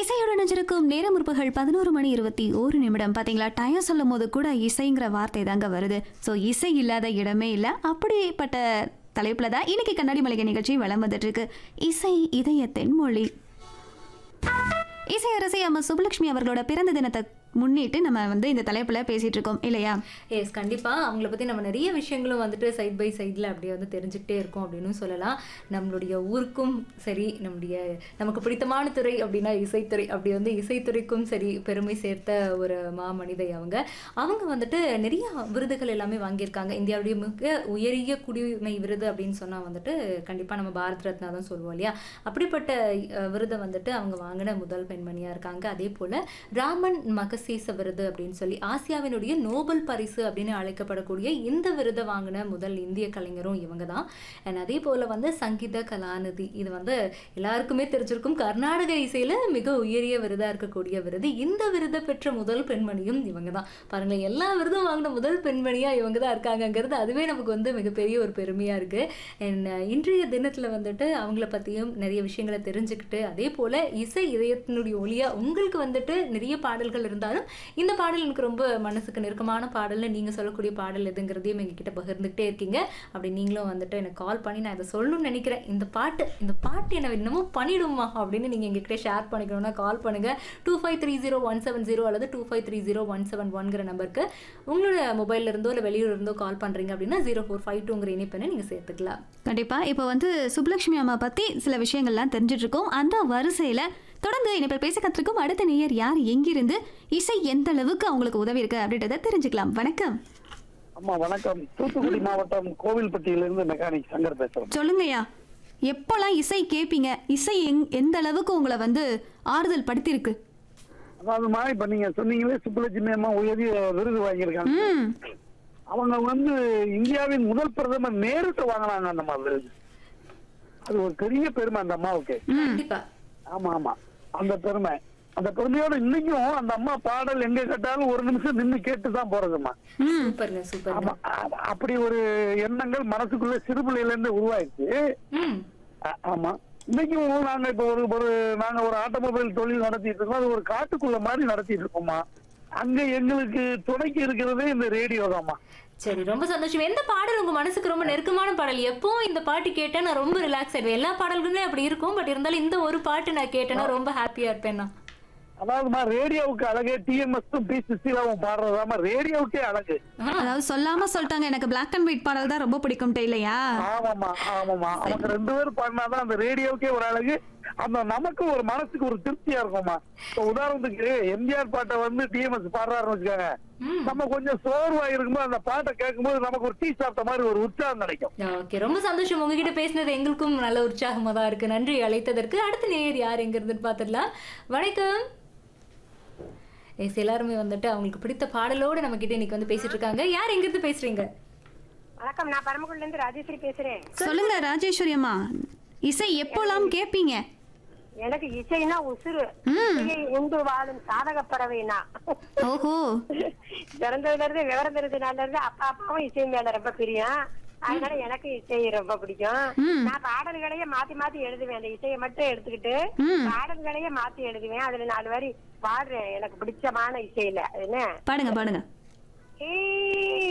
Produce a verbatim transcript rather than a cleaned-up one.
இசையோடு நினைச்சிருக்கும் நேரம் முற்பகல் பதினோரு மணி இருபத்தி ஒரு நிமிடம். பார்த்தீங்களா, டயம் சொல்லும் போது கூட இசைங்கிற வார்த்தை தாங்க வருது. ஸோ இசை இல்லாத இடமே இல்லை. அப்படிப்பட்ட தலைப்பில் தான் இன்னைக்கு கண்ணாடி மளிகை நிகழ்ச்சி வலம் வந்துட்டு இருக்கு. இசை இதயத்தின் மொழி. இசையரசி அம்மா சுப்புலட்சுமி அவர்களோட பிறந்த தினத்தை முன்னிட்டு நம்ம வந்து இந்த தலைப்புல பேசிட்டு இருக்கோம் இல்லையா? எஸ், கண்டிப்பா அவங்கள பத்தி நம்ம நிறைய விஷயங்களும் வந்துட்டு சைட் பை சைட்ல அப்படியே வந்து தெரிஞ்சுக்கிட்டே இருக்கோம் அப்படின்னு சொல்லலாம். நம்மளுடைய ஊருக்கும் சரி, நம்முடைய நமக்கு பிடித்தமான துறை அப்படின்னா இசைத்துறை, அப்படி வந்து இசைத்துறைக்கும் சரி பெருமை சேர்த்த ஒரு மாமனிதை அவங்க. அவங்க வந்துட்டு நிறைய விருதுகள் எல்லாமே வாங்கியிருக்காங்க. இந்தியாவுடைய மிக உயரிய குடிமை விருது அப்படின்னு சொன்னா வந்துட்டு கண்டிப்பா நம்ம பாரத் ரத்னா தான் சொல்லுவோம் இல்லையா? அப்படிப்பட்ட விருதை வந்துட்டு அவங்க வாங்கின முதல் பெண்மணியா இருக்காங்க. அதே போல ராமன் மகசேச விருது அப்படின்னு சொல்லி ஆசியாவினுடைய நோபல் பரிசு அப்படின்னு அழைக்கப்படக்கூடிய இந்த விருதை வாங்கின முதல் இந்திய கலைஞரும் இவங்க தான். அண்ட் அதே போல வந்து சங்கீத கலாநிதி, இது வந்து எல்லாருக்குமே தெரிஞ்சிருக்கும், கர்நாடக இசையில மிக உயரிய விருதா இருக்கக்கூடிய விருது. இந்த விருதை பெற்ற முதல் பெண்மணியும் இவங்க தான். பாருங்களேன், எல்லா விருதும் வாங்கின முதல் பெண்மணியா இவங்க தான் இருக்காங்கிறது அதுவே நமக்கு வந்து மிகப்பெரிய ஒரு பெருமையா இருக்கு. அண்ட் இன்றைய தினத்துல வந்துட்டு அவங்கள பத்தியும் நிறைய விஷயங்களை தெரிஞ்சுக்கிட்டு, அதே போல இசை இதயத்தினுடைய ஒளியா உங்களுக்கு வந்துட்டு நிறைய பாடல்கள் இருந்தாலும் இந்த பாடல் எனக்கு ரொம்ப மனசுக்கு நெருக்கமான பாடல்னு நீங்க சொல்லக்கூடிய பாடல் எதுங்கிறதையும் எங்ககிட்ட பகிர்ந்துகிட்டே இருக்கீங்க. அப்படி நீங்களும் வந்துட்டு எனக்கு கால் பண்ணி நான் இதை சொல்லணும்னு நினைக்கிறேன், இந்த பாட்டு இந்த பாட்டு என்ன இன்னமும் பண்ணிடுமா அப்படின்னு நீங்க எங்ககிட்ட ஷேர் பண்ணிக்கணும்னா கால் பண்ணுங்க. Two five three zero one seven zero அல்லது two five three zero one seven ஒன்கிற நம்பருக்கு உங்களோட மொபைல்ல இருந்தோ இல்லை வெளியூர் இருந்தோ கால் பண்றீங்க அப்படின்னா ஜீரோ ஃபோர் ஃபைவ் டூங்கிற இணைப்பெண்ணை நீங்க சேர்த்துக்கலாம். கண்டிப்பா. இப்போ வந்து சுப்புலட்சுமி அம்மா பத்தி சில விஷயங்கள்லாம் தெரிஞ்சிட்டு இருக்கோம். அந்த வரிசையில தொடர்ந்து இணைப்பில் பேச கற்றுக்கும் அடுத்த நேயர் யார், எங்கிருந்து, இசை எந்த அளவுக்கு அவங்களுக்கு உதவி இருக்கு அப்படின்றத தெரிஞ்சுக்கலாம். வணக்கம். அம்மா வணக்கம். தூத்துக்குடி மாவட்டம் கோவில்பட்டியிலிருந்து மெக்கானிக் சங்கர் பேசுறேன். சொல்லுங்கய்யா, எப்போல்லாம் இசை கேட்பீங்க? இசை எங் எந்த அளவுக்கு உங்களை வந்து ஆறுதல் படுத்திருக்கு? அதாவதுமா, இப்ப நீங்க சொன்னீங்களே சுப்புலட்சுமி அம்மா உயரிய விருது வாங்கியிருக்காங்க. ம் அவங்க வந்து இந்தியாவின் முதல் பிரதமர் நேருட்ட வாங்கினாங்க அந்த அம்மா விருது. அது ஒரு பெரிய பெருமை அந்த அம்மாவுக்கு. கண்டிப்பா. ஆமா ஆமா, அந்த பெருமை. அந்த பெருமையோட இன்னைக்கும் அந்த அம்மா பாடல் எங்க கேட்டாலும் ஒரு நிமிஷம் நின்று கேட்டுதான் போறதுமா. சூப்பர்ங்க, சூப்பர். ஆமா, அப்படி ஒரு எண்ணங்கள் மனசுக்குள்ள சிறுபிள்ளையில இருந்து உருவாயிடுச்சு. ஆமா, இன்னைக்கும் நாங்க இப்ப ஒரு ஒரு நாங்க ஒரு ஆட்டோமொபைல் தொழில் நடத்திட்டு இருக்கோம். அது ஒரு காட்டுக்குள்ள மாதிரி நடத்திட்டு இருக்கோமா. அங்க எங்களுக்கு துணைக்கு இருக்கிறதே இந்த ரேடியோ தான்மா. சரி, ரொம்ப சந்தோஷம். எந்த பாடல் உங்க மனசுக்கு ரொம்ப நெருக்கமான பாடல்? எப்போ இந்த பாட்டு கேட்டா நான் ரொம்ப ரிலாக்ஸ் ஆயிடுவேன். எல்லா பாடல்களுமே அப்படி இருக்கும், பட் இருந்தாலும் இந்த ஒரு பாட்டு நான் கேட்டேன்னா ரொம்ப ஹாப்பியா இருப்பேன். அதாவதுமா, ரேடியோவுக்கு அழகு டிஎம்எஸ் பி சுசீலாவும் பாடுறதாமா ரேடியோவுக்கே அழகு. அதாவது சொல்லாம சொல்லிட்டாங்க, எனக்கு பிளாக் அண்ட் ஒயிட் பாடல் தான் ரொம்ப பிடிக்கும் இல்லையா? ஆமாமா ஆமாமா, அவங்க ரெண்டு பேரும் பாடினாதான் அந்த ரேடியோவுக்கே ஒரு அழகு. அந்த நமக்கு ஒரு மனசுக்கு ஒரு திருப்தியா இருக்குமா. உதாரணத்துக்கு எம்ஜிஆர் பாட்டை வந்து டிஎம்எஸ் பாடுறாருன்னு வச்சுக்காங்க, நம்ம கொஞ்சம் சோர்வா இருக்கும்போது அந்த பாட்டை கேட்கும்போது நமக்கு ஒரு டீ சாப்பிட்ட மாதிரி ஒரு உற்சாகம் கிடைக்கும். ஓகே, ரொம்ப சந்தோஷம். உங்ககிட்ட பேசினது எங்களுக்கும் நல்ல உற்சாகமா தான் இருக்கு. நன்றி அழைத்ததற்கு. அடுத்த நேயர் யார் எங்க இருந்துன்னு பாத்துடலாம். வணக்கம். எஸ், எல்லாருமே வந்துட்டு அவங்களுக்கு பிடித்த பாடலோடு நம்ம கிட்ட இன்னைக்கு வந்து பேசிட்டு இருக்காங்க. யார் எங்க இருந்து பேசுறீங்க? வணக்கம், நான் பரமக்குடில இருந்து ராஜேஸ்வரி பேசுறேன். சொல்லுங்க ராஜேஸ்வரி அம்மா, இசை எப்போல்லாம் கேட்பீங்க? எனக்கு இசைனா உசுறு. உண்டு வாழும் சாதக பறவைனா. ஓஹோ. பிறந்ததுல இருந்து விவரம் தெரிஞ்சதுனால இருந்து அப்பா அப்பாவும் இசை மேல ரொம்ப பிரியம். அதனால எனக்கு இசை ரொம்ப பிடிக்கும். நான் பாடல்களையே மாத்தி மாத்தி எழுதுவேன். அந்த இசையை மட்டும் எடுத்துக்கிட்டு பாடல்களையே மாத்தி எழுதுவேன். அதுல நாலு வரி பாடுறேன் எனக்கு பிடிச்சமான இசையில. என்ன பாடுங்க பாடுங்க.